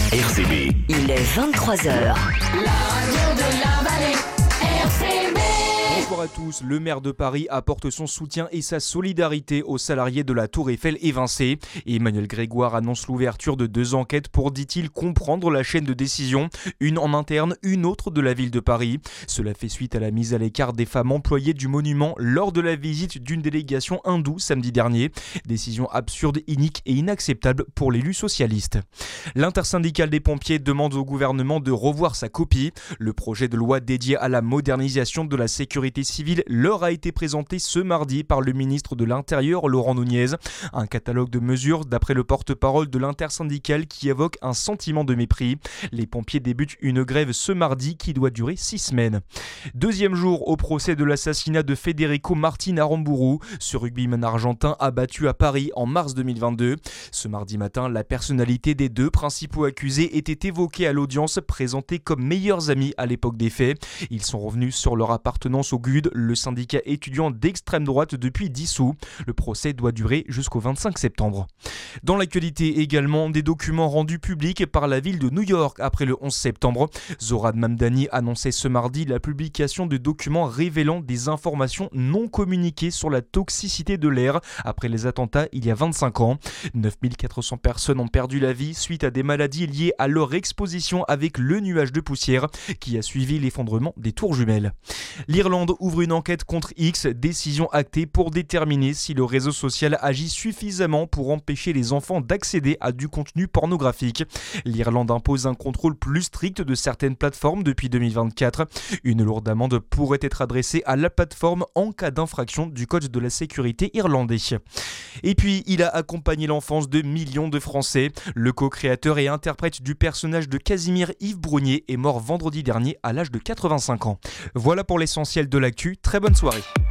RCB. Il est 23h. La radio de la vallée, RCB. Bonsoir à tous, le maire de Paris apporte son soutien et sa solidarité aux salariés de la Tour Eiffel évincés. Emmanuel Grégoire annonce l'ouverture de 2 enquêtes pour, dit-il, comprendre la chaîne de décision, une en interne, une autre de la ville de Paris. Cela fait suite à la mise à l'écart des femmes employées du monument lors de la visite d'une délégation hindoue samedi dernier. Décision absurde, inique et inacceptable pour l'élu socialiste. L'intersyndicale des pompiers demande au gouvernement de revoir sa copie. Le projet de loi dédié à la modernisation de la sécurité civile leur a été présenté ce mardi par le ministre de l'Intérieur Laurent Nunez. Un catalogue de mesures d'après le porte-parole de l'intersyndicale qui évoque un sentiment de mépris. Les pompiers débutent une grève ce mardi qui doit durer 6 semaines. Deuxième jour au procès de l'assassinat de Federico Martin Aramburu, ce rugbyman argentin abattu à Paris en mars 2022. Ce mardi matin, la personnalité des 2 principaux accusés était évoquée à l'audience, présentée comme meilleurs amis à l'époque des faits. Ils sont revenus sur leur appartenance au GUD, le syndicat étudiant d'extrême droite depuis dissous. Le procès doit durer jusqu'au 25 septembre. Dans l'actualité également, des documents rendus publics par la ville de New York après le 11 septembre. Zohrab Mamdani annonçait ce mardi la publication de documents révélant des informations non communiquées sur la toxicité de l'air après les attentats il y a 25 ans. 9400 personnes ont perdu la vie suite à des maladies liées à leur exposition avec le nuage de poussière qui a suivi l'effondrement des tours jumelles. L'Irlande ouvre une enquête contre X, décision actée pour déterminer si le réseau social agit suffisamment pour empêcher les enfants d'accéder à du contenu pornographique. L'Irlande impose un contrôle plus strict de certaines plateformes depuis 2024. Une lourde amende pourrait être adressée à la plateforme en cas d'infraction du code de la sécurité irlandais. Et puis, il a accompagné l'enfance de millions de Français. Le co-créateur et interprète du personnage de Casimir, Yves Brunier, est mort vendredi dernier à l'âge de 85 ans. Voilà pour l'essentiel de l'actu. Très bonne soirée.